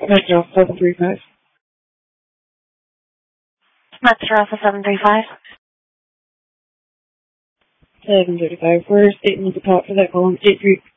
Metro 735. Metro Alpha 735. 735. Where's State and the top for that call on State Street?